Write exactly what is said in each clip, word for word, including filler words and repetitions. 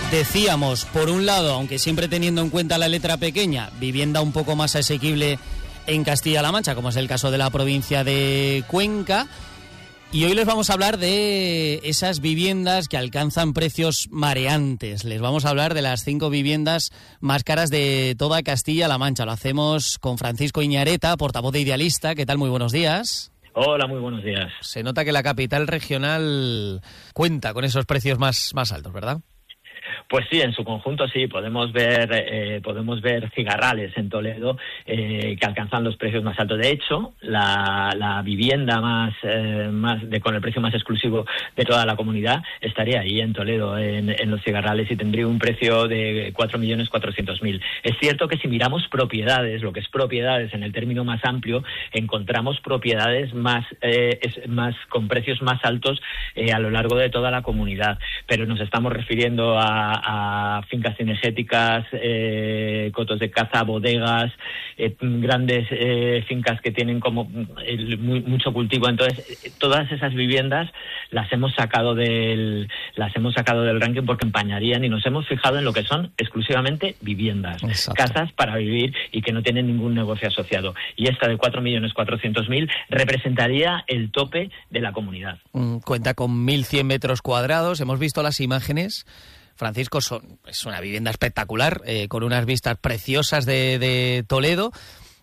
Decíamos, por un lado, aunque siempre teniendo en cuenta la letra pequeña, vivienda un poco más asequible en Castilla-La Mancha, como es el caso de la provincia de Cuenca. Y hoy les vamos a hablar de esas viviendas que alcanzan precios mareantes. Les vamos a hablar de las cinco viviendas más caras de toda Castilla-La Mancha. Lo hacemos con Francisco Iñareta, portavoz de Idealista. ¿Qué tal? Muy buenos días. Hola, muy buenos días. Se nota que la capital regional cuenta con esos precios más, más altos, ¿verdad? Pues sí, en su conjunto sí, podemos ver eh, podemos ver cigarrales en Toledo eh, que alcanzan los precios más altos. De hecho, la, la vivienda más eh, más de con el precio más exclusivo de toda la comunidad estaría ahí en Toledo, en, en los cigarrales, y tendría un precio de cuatro millones cuatrocientos mil. Es cierto que si miramos propiedades, lo que es propiedades en el término más amplio, encontramos propiedades más eh, es, más con precios más altos eh, a lo largo de toda la comunidad, pero nos estamos refiriendo a a fincas cinegéticas, eh, cotos de caza, bodegas, eh, grandes eh, fincas que tienen como el, muy, mucho cultivo. Entonces, eh, todas esas viviendas las hemos sacado del las hemos sacado del ranking porque empañarían, y nos hemos fijado en lo que son exclusivamente viviendas, Exacto. Casas para vivir y que no tienen ningún negocio asociado. Y esta de cuatro millones cuatrocientos mil representaría el tope de la comunidad. Mm, cuenta con mil cien metros cuadrados. Hemos visto las imágenes. Francisco, son, es una vivienda espectacular, eh, con unas vistas preciosas de, de Toledo.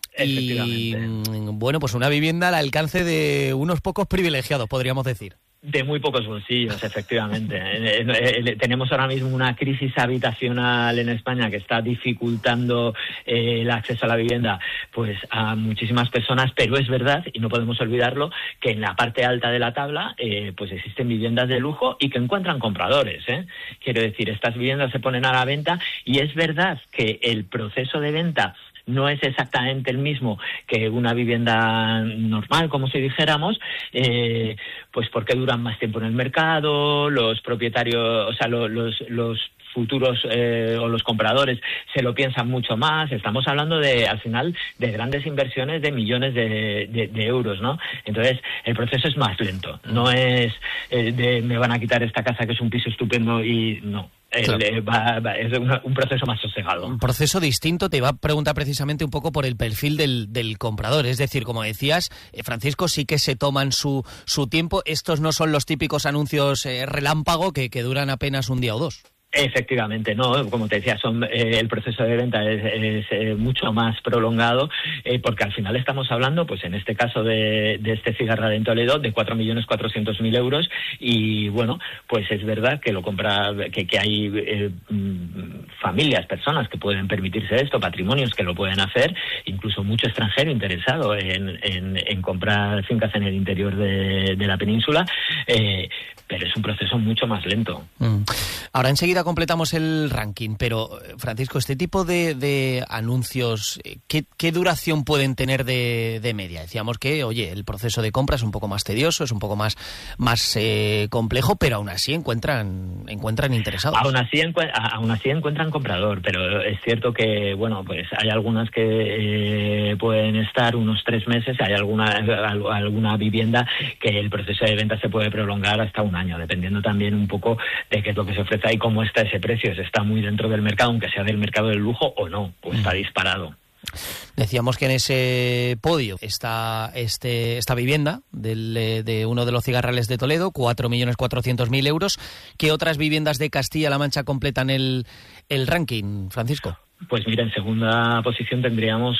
Y bueno, pues una vivienda al alcance de unos pocos privilegiados, podríamos decir. De muy pocos bolsillos, efectivamente. eh, eh, tenemos ahora mismo una crisis habitacional en España que está dificultando eh, el acceso a la vivienda pues a muchísimas personas, pero es verdad, y no podemos olvidarlo, que en la parte alta de la tabla eh, pues existen viviendas de lujo y que encuentran compradores, ¿eh? Quiero decir, estas viviendas se ponen a la venta, y es verdad que el proceso de venta no es exactamente el mismo que una vivienda normal, como si dijéramos, eh, pues porque duran más tiempo en el mercado, los propietarios, o sea, lo, los, los futuros eh, o los compradores se lo piensan mucho más. Estamos hablando de, al final, de grandes inversiones de millones de, de, de euros, ¿no? Entonces, el proceso es más lento. No es eh, de me van a quitar esta casa que es un piso estupendo y no. El, Claro. eh, va, va, es una, un proceso más sosegado. Un proceso distinto. Te iba a preguntar precisamente un poco por el perfil del, del comprador. Es decir, como decías, eh, Francisco, sí que se toman su, su tiempo. Estos no son los típicos anuncios eh, relámpago que, que duran apenas un día o dos. Efectivamente, no, como te decía, son, eh, el proceso de venta es, es eh, mucho más prolongado, eh, porque al final estamos hablando, pues en este caso de, de este cigarral en Toledo, de cuatro millones cuatrocientos mil euros, y bueno, pues es verdad que lo compra, que, que hay eh, familias, personas que pueden permitirse esto, patrimonios que lo pueden hacer, incluso mucho extranjero interesado en, en, en comprar fincas en el interior de, de la península, eh, pero es un proceso mucho más lento. Mm. Ahora enseguida completamos el ranking, pero Francisco, este tipo de, de anuncios, ¿qué, ¿qué duración pueden tener de, de media? Decíamos que, oye, el proceso de compra es un poco más tedioso, es un poco más, más eh, complejo, pero aún así encuentran, encuentran interesados. Aún así, encu- aún así encuentran comprador, pero es cierto que, bueno, pues hay algunas que eh, pueden estar unos tres meses, hay alguna, alguna vivienda que el proceso de venta se puede prolongar hasta un año, dependiendo también un poco de qué es lo que se ofrece y cómo está ese precio, si está muy dentro del mercado, aunque sea del mercado del lujo o no, o está disparado. Decíamos que en ese podio está este, esta vivienda del, de uno de los cigarrales de Toledo, cuatro millones cuatrocientos mil euros. ¿Qué otras viviendas de Castilla-La Mancha completan el, el ranking, Francisco? Pues mira, en segunda posición tendríamos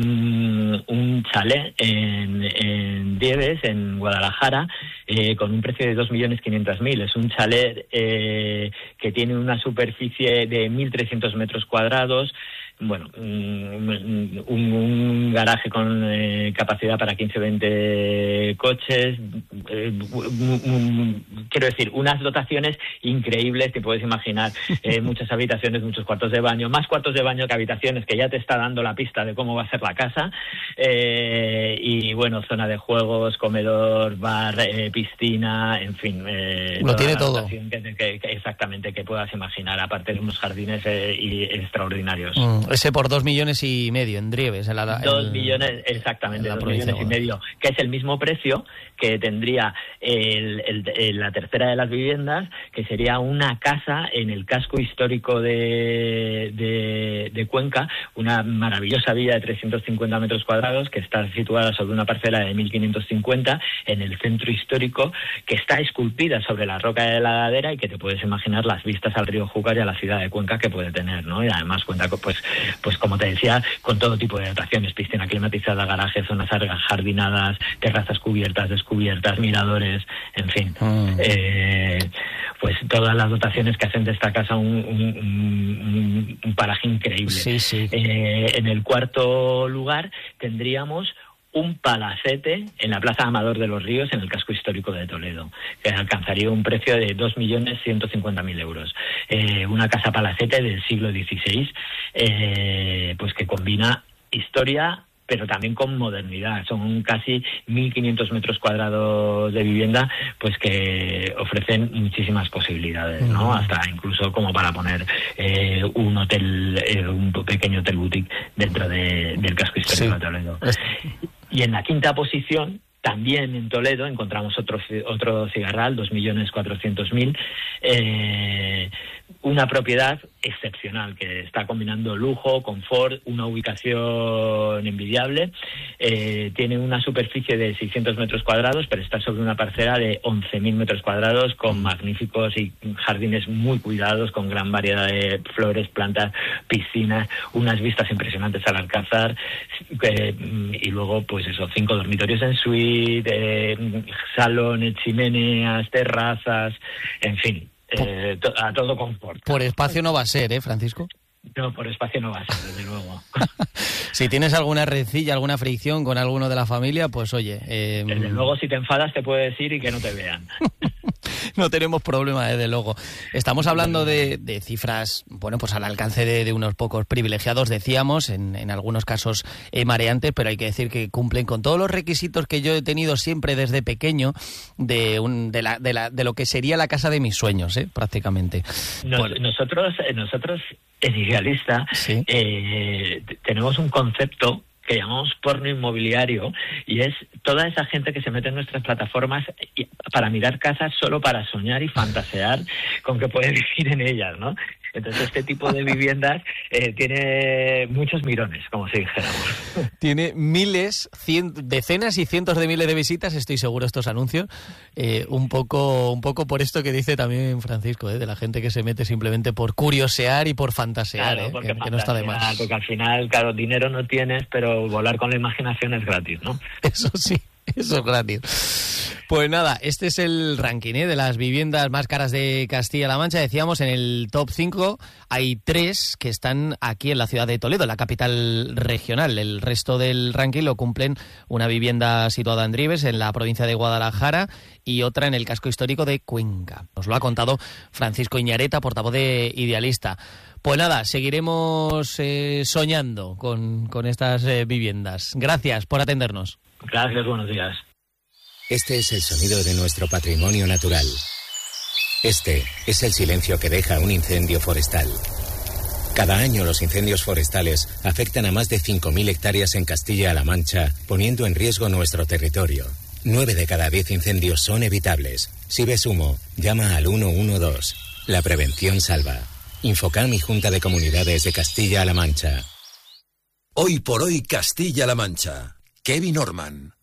un, un chalet en, en Dieves, en Guadalajara, eh, con un precio de dos millones quinientos mil. Es un chalet eh, que tiene una superficie de mil trescientos metros cuadrados, bueno, un, un, un garaje con eh, capacidad para quince o veinte coches, eh, un, un, quiero decir, unas dotaciones increíbles que puedes imaginar, eh, muchas habitaciones, muchos cuartos de baño, más cuartos de baño que habitaciones, que ya te está dando la pista de cómo va a ser la casa, eh, y bueno, zona de juegos, comedor, bar, eh, piscina, en fin. Eh, Lo tiene todo. Que, que, que, exactamente, que puedas imaginar, aparte de unos jardines eh, y extraordinarios. Mm. Ese por dos millones y medio en Drieves. En la, dos en, millones, exactamente, en dos millones y medio, que es el mismo precio que tendría el, el, el, la tercera de las viviendas, que sería una casa en el casco histórico de, de, de Cuenca, una maravillosa villa de trescientos cincuenta metros cuadrados que está situada sobre una parcela de mil quinientos cincuenta en el centro histórico, que está esculpida sobre la roca de la ladera y que te puedes imaginar las vistas al río Júcar y a la ciudad de Cuenca que puede tener, ¿no? Y además cuenta con, pues, pues como te decía, con todo tipo de dotaciones: piscina climatizada, garaje, zonas jardinadas, terrazas cubiertas, descubiertas, miradores, en fin. Mm. Eh, pues todas las dotaciones que hacen de esta casa un, un, un, un paraje increíble. Sí, sí. Eh, en el cuarto lugar tendríamos un palacete en la Plaza Amador de los Ríos, en el casco histórico de Toledo, que alcanzaría un precio de dos millones ciento cincuenta mil euros. Eh, una casa palacete del siglo dieciséis, eh, pues que combina historia pero también con modernidad. Son casi mil quinientos metros cuadrados de vivienda, pues que ofrecen muchísimas posibilidades, ¿no? Uh-huh. Hasta incluso como para poner eh, un hotel, eh, un pequeño hotel boutique dentro de, del casco histórico sí. de Toledo. Y en la quinta posición, también en Toledo, encontramos otro otro cigarral, dos millones cuatrocientos mil, eh, una propiedad excepcional que está combinando lujo, confort, una ubicación envidiable. Eh, tiene una superficie de seiscientos metros cuadrados, pero está sobre una parcela de once mil metros cuadrados con magníficos y jardines muy cuidados, con gran variedad de flores, plantas, piscinas, unas vistas impresionantes al Alcázar, eh, y luego pues eso, cinco dormitorios en suite, eh, salones, chimeneas, terrazas, en fin. Eh, to- a todo confort. Por espacio no va a ser, ¿eh, Francisco? No, por espacio no va a ser, desde luego. Si tienes alguna rencilla, alguna fricción con alguno de la familia, pues oye... Eh... Desde luego, si te enfadas, te puedes ir y que no te vean. No tenemos problema, desde luego. Estamos hablando de, de cifras, bueno, pues al alcance de, de unos pocos privilegiados, decíamos, en, en algunos casos eh, mareantes, pero hay que decir que cumplen con todos los requisitos que yo he tenido siempre desde pequeño de, un, de, la, de, la, de lo que sería la casa de mis sueños, ¿eh? Prácticamente. Nos, bueno. Nosotros, nosotros en Idealista, ¿sí? eh, tenemos un concepto que llamamos porno inmobiliario, y es toda esa gente que se mete en nuestras plataformas para mirar casas solo para soñar y fantasear con que puede vivir en ellas, ¿no? Entonces este tipo de viviendas eh, tiene muchos mirones, como si dijéramos. Tiene miles, cien, decenas y cientos de miles de visitas, estoy seguro, estos anuncios. Eh, un poco un poco por esto que dice también Francisco, ¿eh? De la gente que se mete simplemente por curiosear y por fantasear, claro, ¿eh? porque que, fantasear, que no está de más. Porque al final, claro, dinero no tienes, pero volar con la imaginación es gratis, ¿no? Eso sí. Eso es gratis. Pues nada, este es el ranking, ¿eh? De las viviendas más caras de Castilla-La Mancha. Decíamos, en el top cinco hay tres que están aquí en la ciudad de Toledo, la capital regional. El resto del ranking lo cumplen una vivienda situada en Drieves, en la provincia de Guadalajara, y otra en el casco histórico de Cuenca. Nos lo ha contado Francisco Iñareta, portavoz de Idealista. Pues nada, seguiremos eh, soñando con, con estas eh, viviendas. Gracias por atendernos. Gracias, buenos días. Este es el sonido de nuestro patrimonio natural. Este es el silencio que deja un incendio forestal. Cada año los incendios forestales afectan a más de cinco mil hectáreas en Castilla-La Mancha, poniendo en riesgo nuestro territorio. Nueve de cada diez incendios son evitables. Si ves humo, llama al uno uno dos. La prevención salva. Infocam y Junta de Comunidades de Castilla-La Mancha. Hoy por hoy Castilla-La Mancha. Kevin Orman.